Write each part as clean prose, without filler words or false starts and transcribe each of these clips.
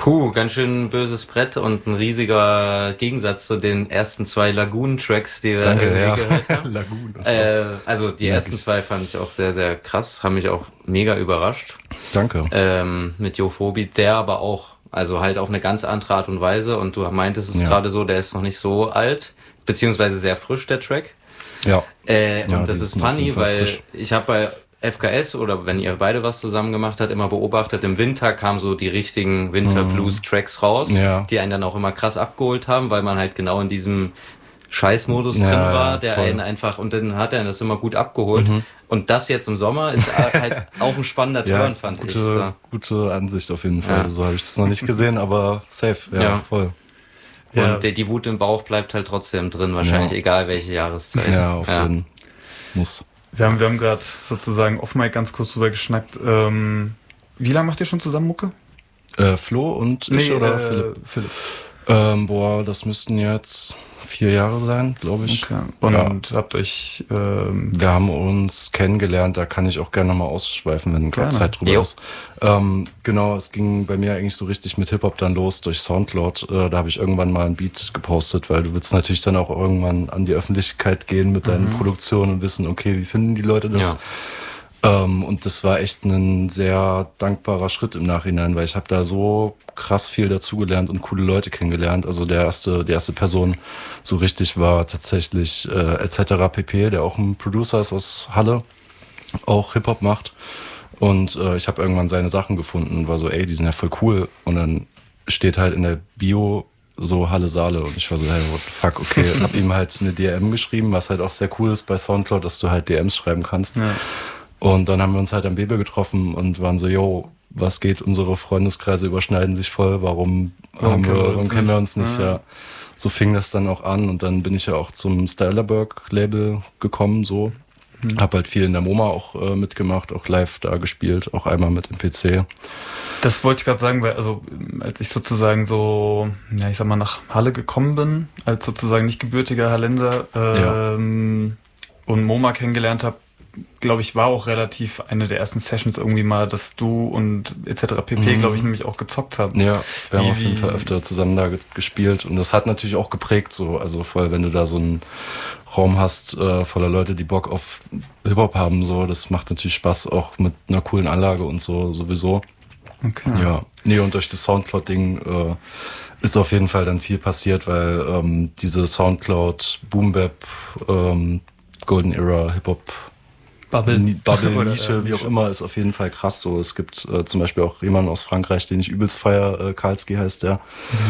Ganz schön böses Brett und ein riesiger Gegensatz zu den ersten 2 Lagoon-Tracks, die wir gehört haben. Lagoon. Also die ersten 2 fand ich auch sehr, sehr krass, haben mich auch mega überrascht. Danke. Mit Jophobie, der aber auch, also halt auf eine ganz andere Art und Weise, und du meintest es gerade so, der ist noch nicht so alt, beziehungsweise sehr frisch, der Track. Ja. Und das ist funny, weil ich habe bei FKS, oder wenn ihr beide was zusammen gemacht habt, immer beobachtet, im Winter kamen so die richtigen Winter-Blues-Tracks raus, die einen dann auch immer krass abgeholt haben, weil man halt genau in diesem Scheißmodus drin war, der einen einfach, und dann hat er das immer gut abgeholt. Und das jetzt im Sommer ist halt auch ein spannender Turn, fand ich. So. Gute Ansicht auf jeden Fall. So habe ich das noch nicht gesehen, aber safe, voll. Und die Wut im Bauch bleibt halt trotzdem drin, wahrscheinlich, egal welche Jahreszeit. Ja, auf jeden Fall. Muss. Wir haben gerade sozusagen off-mic ganz kurz drüber geschnackt. Wie lange macht ihr schon zusammen Mucke? Flo und ich oder Philipp? Das müssten jetzt 4 Jahre sein, glaube ich. Okay. Und habt euch... Wir haben uns kennengelernt, da kann ich auch gerne nochmal ausschweifen, wenn gerade Zeit drüber ist. Genau, es ging bei mir eigentlich so richtig mit Hip-Hop dann los durch Soundcloud. Da habe ich irgendwann mal ein Beat gepostet, weil du willst natürlich dann auch irgendwann an die Öffentlichkeit gehen mit deinen Produktionen und wissen, okay, wie finden die Leute das? Ja. Und das war echt ein sehr dankbarer Schritt im Nachhinein, weil ich habe da so krass viel dazugelernt und coole Leute kennengelernt. Also die erste Person so richtig war tatsächlich etc. pp., der auch ein Producer ist aus Halle, auch Hip-Hop macht. Und ich habe irgendwann seine Sachen gefunden und war so, ey, die sind ja voll cool. Und dann steht halt in der Bio so Halle Saale und ich war so, hey, what the fuck, okay. Und hab ihm halt eine DM geschrieben, was halt auch sehr cool ist bei Soundcloud, dass du halt DMs schreiben kannst. Ja. Und dann haben wir uns halt am Bebe getroffen und waren so, yo, was geht? Unsere Freundeskreise überschneiden sich voll. Warum kennen wir uns nicht? Ja. So fing das dann auch an und dann bin ich ja auch zum Stylerberg-Label gekommen, so. Hab halt viel in der MoMA auch mitgemacht, auch live da gespielt, auch einmal mit dem PC. Das wollte ich gerade sagen, weil also als ich sozusagen so, ja, ich sag mal, nach Halle gekommen bin, als sozusagen nicht gebürtiger Hallenser und MoMA kennengelernt habe, glaube ich, war auch relativ eine der ersten Sessions irgendwie mal, dass du und etc. pp, glaube ich, nämlich auch gezockt habt. Ja, wir haben auf jeden Fall öfter zusammen da gespielt und das hat natürlich auch geprägt, so, also voll, wenn du da so einen Raum hast voller Leute, die Bock auf Hip-Hop haben, so, das macht natürlich Spaß, auch mit einer coolen Anlage und so, sowieso. Okay. Ja, nee, und durch das Soundcloud-Ding ist auf jeden Fall dann viel passiert, weil diese Soundcloud, Boom-Bap, Golden Era, Hip-Hop, Bubble-Nische, wie auch immer, ist auf jeden Fall krass so. Es gibt zum Beispiel auch jemanden aus Frankreich, den ich übelst feier, Karlski heißt der.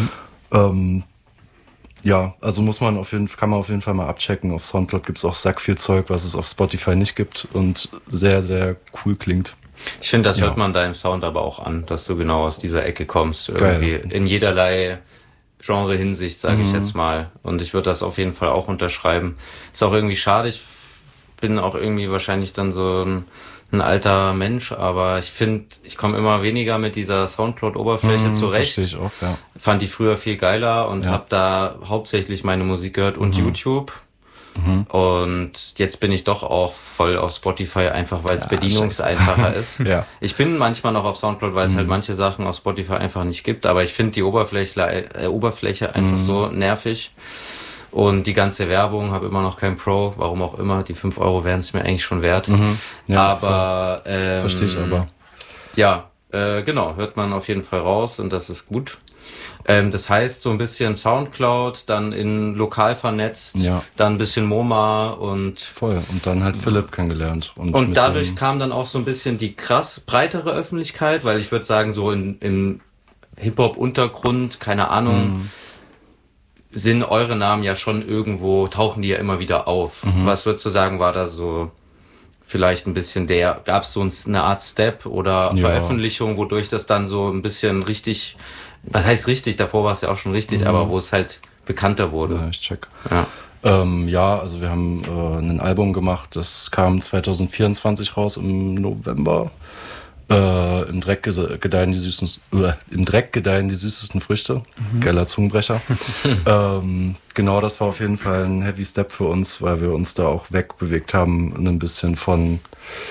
Ja, also kann man auf jeden Fall mal abchecken. Auf Soundcloud gibt's auch sack viel Zeug, was es auf Spotify nicht gibt und sehr, sehr cool klingt. Ich finde, das hört man deinem Sound aber auch an, dass du genau aus dieser Ecke kommst. Irgendwie in jederlei Genre-Hinsicht, sage ich jetzt mal. Und ich würde das auf jeden Fall auch unterschreiben. Ist auch irgendwie schade, ich bin auch irgendwie wahrscheinlich dann so ein alter Mensch, aber ich finde, ich komme immer weniger mit dieser Soundcloud-Oberfläche zurecht. Verstehe ich auch, ja. Fand die früher viel geiler und habe da hauptsächlich meine Musik gehört und YouTube. Und jetzt bin ich doch auch voll auf Spotify, einfach weil es bedienungseinfacher ist. Ja. Ich bin manchmal noch auf Soundcloud, weil es halt manche Sachen auf Spotify einfach nicht gibt, aber ich finde die Oberfläche einfach so nervig. Und die ganze Werbung, habe immer noch kein Pro, warum auch immer. Die 5 € wären es mir eigentlich schon wert. Ja, aber verstehe ich aber. Ja, genau, hört man auf jeden Fall raus und das ist gut. Das heißt, so ein bisschen Soundcloud, dann in lokal vernetzt, dann ein bisschen MoMA und... Voll, und dann halt Philipp kennengelernt. Und dadurch kam dann auch so ein bisschen die krass breitere Öffentlichkeit, weil ich würde sagen, so im Hip-Hop-Untergrund, keine Ahnung... sind eure Namen ja schon irgendwo, tauchen die ja immer wieder auf. Was würdest du sagen, war da so vielleicht ein bisschen gab es so eine Art Step oder Veröffentlichung, wodurch das dann so ein bisschen richtig, was heißt richtig, davor war es ja auch schon richtig, aber wo es halt bekannter wurde. Ja, ich check. Ja, also wir haben ein Album gemacht, das kam 2024 raus im November. Im Dreck gedeihen die süßesten Früchte. Geiler Zungenbrecher. Genau, das war auf jeden Fall ein Heavy Step für uns, weil wir uns da auch wegbewegt haben, ein bisschen von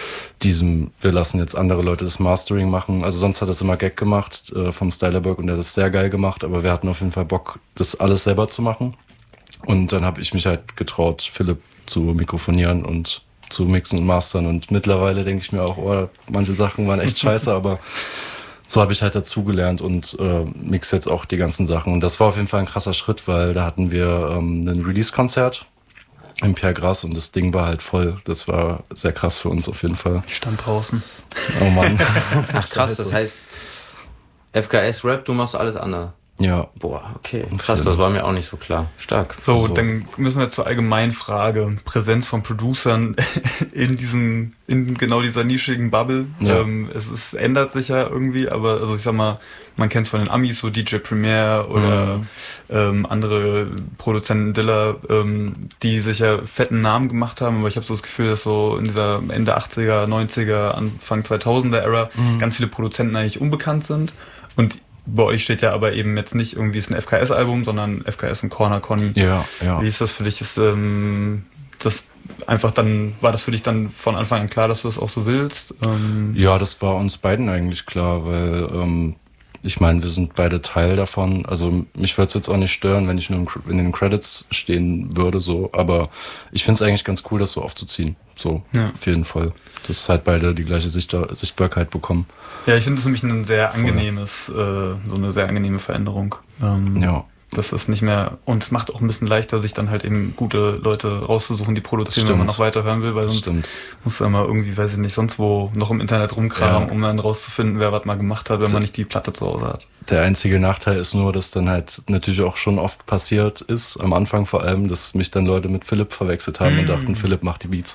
wir lassen jetzt andere Leute das Mastering machen. Also sonst hat das immer Gag gemacht vom Stylerberg und der hat das sehr geil gemacht, aber wir hatten auf jeden Fall Bock, das alles selber zu machen. Und dann habe ich mich halt getraut, Philipp zu mikrofonieren und zu mixen und mastern. Und mittlerweile denke ich mir auch, oh, manche Sachen waren echt scheiße, aber so habe ich halt dazugelernt und mixe jetzt auch die ganzen Sachen. Und das war auf jeden Fall ein krasser Schritt, weil da hatten wir ein Release-Konzert im Pierre Grass und das Ding war halt voll. Das war sehr krass für uns auf jeden Fall. Ich stand draußen. Oh Mann. Ach krass, das heißt FKS Rap, du machst alles andere. Ja. Boah, okay. Krass, das war mir auch nicht so klar. Stark. So, dann müssen wir jetzt zur allgemeinen Frage. Präsenz von Producern in genau dieser nischigen Bubble. Ja. Es ändert sich ja irgendwie, aber also ich sag mal, man kennt es von den Amis, so DJ Premier oder andere Produzenten, Dilla, die sich ja fetten Namen gemacht haben, aber ich habe so das Gefühl, dass so in dieser Ende 80er, 90er, Anfang 2000er Ära ganz viele Produzenten eigentlich unbekannt sind. Und bei euch steht ja aber eben jetzt nicht irgendwie, ist ein FKS-Album, sondern FKS und Corner Conny. Ja. Wie ist das für dich? Ist das einfach dann, war das für dich dann von Anfang an klar, dass du das auch so willst? Ja, das war uns beiden eigentlich klar, weil ich meine, wir sind beide Teil davon. Also mich würde es jetzt auch nicht stören, wenn ich nur in den Credits stehen würde, so. Aber ich finde es eigentlich ganz cool, das so aufzuziehen. So, ja. Auf jeden Fall. Dass halt beide die gleiche Sichtbarkeit bekommen. Ja, ich finde es nämlich ein sehr angenehmes, so eine sehr angenehme Veränderung. Ja. Das ist nicht mehr, und es macht auch ein bisschen leichter, sich dann halt eben gute Leute rauszusuchen, die produzieren, wenn man noch weiter hören will, weil sonst muss man mal irgendwie, weiß ich nicht, sonst wo noch im Internet rumkramen, um dann rauszufinden, wer was mal gemacht hat, wenn man nicht die Platte zu Hause hat. Der einzige Nachteil ist nur, dass dann halt natürlich auch schon oft passiert ist, am Anfang vor allem, dass mich dann Leute mit Philipp verwechselt haben und dachten, Philipp macht die Beats.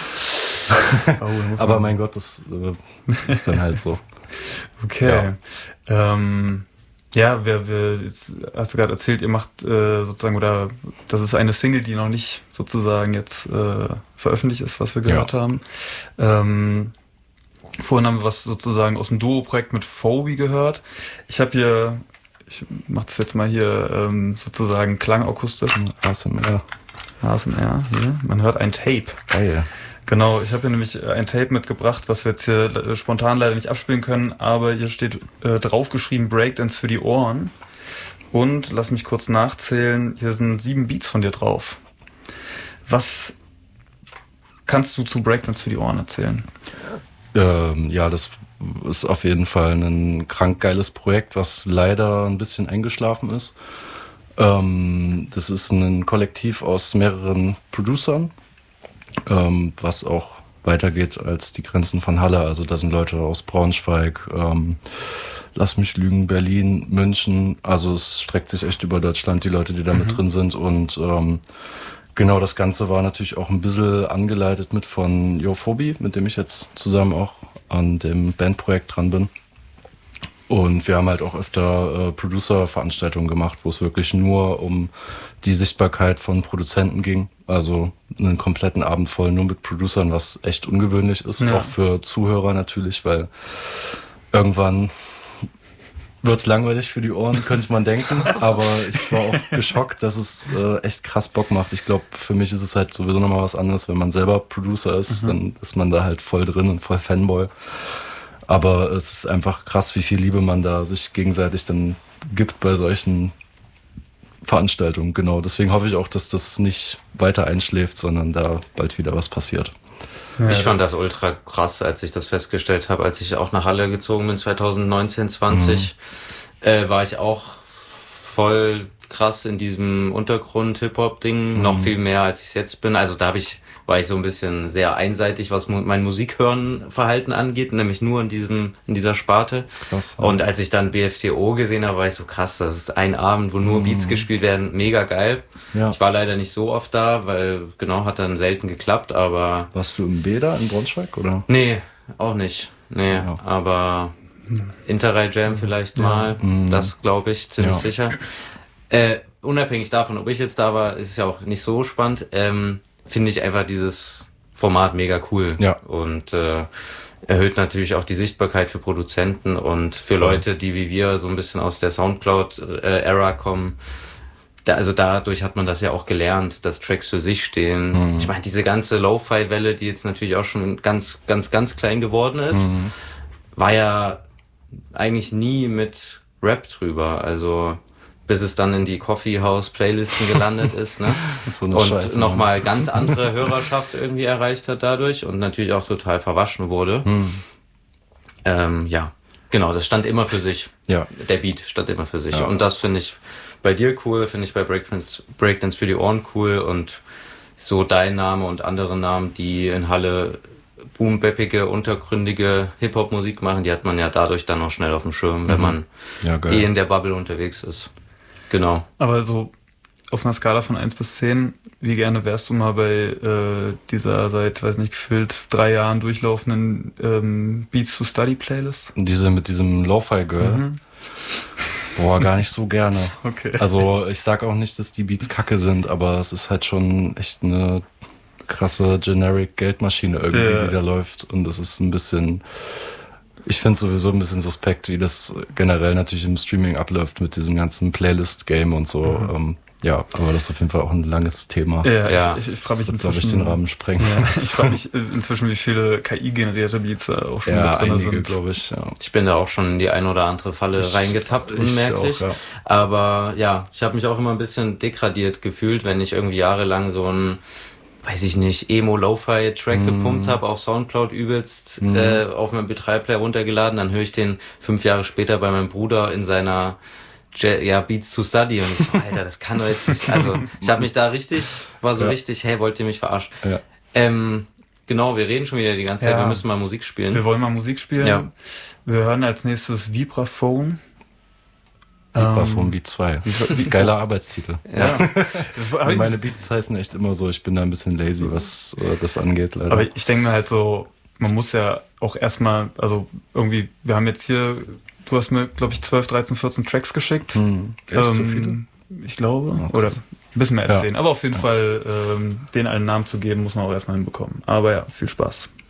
Aber mein Gott, das ist dann halt so. Okay. Ja. Ja, jetzt hast du gerade erzählt, ihr macht sozusagen, oder das ist eine Single, die noch nicht sozusagen jetzt veröffentlicht ist, was wir gehört haben. Vorhin haben wir was sozusagen aus dem Duo-Projekt mit Phoebe gehört. Ich mache das jetzt mal hier sozusagen klangakustisch. ASMR. Hier. Man hört ein Tape. Geil. Genau, ich habe hier nämlich ein Tape mitgebracht, was wir jetzt hier spontan leider nicht abspielen können, aber hier steht draufgeschrieben Breakdance für die Ohren. Und lass mich kurz nachzählen, hier sind 7 Beats von dir drauf. Was kannst du zu Breakdance für die Ohren erzählen? Ja, das ist auf jeden Fall ein krank geiles Projekt, was leider ein bisschen eingeschlafen ist. Das ist ein Kollektiv aus mehreren Producern. Was auch weitergeht als die Grenzen von Halle. Also da sind Leute aus Braunschweig, lass mich lügen, Berlin, München. Also es streckt sich echt über Deutschland, die Leute, die da mit drin sind. Und genau, das Ganze war natürlich auch ein bisschen angeleitet mit von Yophobie, mit dem ich jetzt zusammen auch an dem Bandprojekt dran bin. Und wir haben halt auch öfter Producer-Veranstaltungen gemacht, wo es wirklich nur um die Sichtbarkeit von Produzenten ging. Also einen kompletten Abend voll nur mit Producern, was echt ungewöhnlich ist, auch für Zuhörer natürlich, weil irgendwann wird's langweilig für die Ohren, könnte man denken. Aber ich war auch geschockt, dass es echt krass Bock macht. Ich glaube, für mich ist es halt sowieso nochmal was anderes, wenn man selber Producer ist, dann ist man da halt voll drin und voll Fanboy. Aber es ist einfach krass, wie viel Liebe man da sich gegenseitig dann gibt bei solchen Veranstaltungen. Genau, deswegen hoffe ich auch, dass das nicht weiter einschläft, sondern da bald wieder was passiert. Ja, ich fand das ultra krass, als ich das festgestellt habe, als ich auch nach Halle gezogen bin, 2019, 20, war ich auch voll krass in diesem Untergrund-Hip-Hop-Ding, noch viel mehr, als ich es jetzt bin. Also da war ich so ein bisschen sehr einseitig, was mein Musikhören-Verhalten angeht, nämlich nur in dieser Sparte. Krass. Und als ich dann BFTO gesehen habe, war ich so krass, das ist ein Abend, wo nur Beats gespielt werden, mega geil. Ja. Ich war leider nicht so oft da, weil hat dann selten geklappt, aber... Warst du im Beda in Braunschweig, oder? Nee, auch nicht. Nee, aber Interrail Jam vielleicht mal, das glaube ich ziemlich sicher. Unabhängig davon, ob ich jetzt da war, ist es ja auch nicht so spannend, finde ich einfach dieses Format mega cool. Ja. Und erhöht natürlich auch die Sichtbarkeit für Produzenten und für Leute, die wie wir so ein bisschen aus der Soundcloud-Ära kommen. also dadurch hat man das ja auch gelernt, dass Tracks für sich stehen. Ich meine, diese ganze Lo-Fi-Welle, die jetzt natürlich auch schon ganz, ganz, ganz klein geworden ist, war ja eigentlich nie mit Rap drüber. Also bis es dann in die Coffee-House-Playlisten gelandet ist, ne? So und nochmal ganz andere Hörerschaft irgendwie erreicht hat dadurch und natürlich auch total verwaschen wurde. Ja, genau, das stand immer für sich. Ja. Der Beat stand immer für sich. Ja. Und das finde ich bei dir cool, finde ich bei Breakdance für die Ohren cool und so dein Name und andere Namen, die in Halle boom-bappige, untergründige Hip-Hop-Musik machen, die hat man ja dadurch dann auch schnell auf dem Schirm, wenn man in der Bubble unterwegs ist. Genau. Aber so auf einer Skala von 1 bis 10, wie gerne wärst du mal bei dieser seit, weiß nicht, gefühlt 3 Jahren durchlaufenden Beats to Study Playlist? Diese mit diesem Lo-Fi Girl? Boah, gar nicht so gerne. Okay. Also ich sag auch nicht, dass die Beats kacke sind, aber es ist halt schon echt eine krasse generic Geldmaschine irgendwie, die da läuft. Und das ist ein bisschen, ich finde es sowieso ein bisschen suspekt, wie das generell natürlich im Streaming abläuft mit diesem ganzen Playlist-Game und so. Ja, aber das ist auf jeden Fall auch ein langes Thema. Ja. Ich frage mich inzwischen, glaube ich, den Rahmen sprengen. Ja, ich frage mich inzwischen, wie viele KI-generierte Beats auch schon mit drin sind. Glaube ich. Ja. Ich bin da auch schon in die ein oder andere Falle reingetappt, unmerklich. Auch, ja. Aber ja, ich habe mich auch immer ein bisschen degradiert gefühlt, wenn ich irgendwie jahrelang so ein, weiß ich nicht, Emo-Lo-Fi-Track gepumpt habe auf Soundcloud übelst, auf meinem MP3-Player runtergeladen, dann höre ich den 5 Jahre später bei meinem Bruder in seiner Beats to Study und ich so, Alter, das kann doch jetzt nicht, also ich habe mich da richtig, hey, wollt ihr mich verarschen? Ja. Genau, wir reden schon wieder die ganze Zeit, wir müssen mal Musik spielen. Wir wollen mal Musik spielen. Ja. Wir hören als nächstes Vibraphone. Vibraphone Beat 2. Geiler Arbeitstitel. Ja. Meine Beats heißen echt immer so, ich bin da ein bisschen lazy, was das angeht, leider. Aber ich denke mir halt so, man muss ja auch erstmal, also irgendwie, wir haben jetzt hier, du hast mir, glaube ich, 12, 13, 14 Tracks geschickt. Echt so viele? Ich glaube. Oder ein bisschen mehr als 10. Aber auf jeden Fall, denen einen Namen zu geben, muss man auch erstmal hinbekommen. Aber ja, viel Spaß.